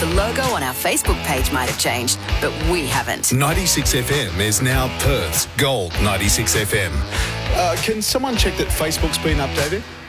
The logo on our Facebook page might have changed, but we haven't. 96 FM is now Perth's Gold 96 FM. Can someone check that Facebook's been updated?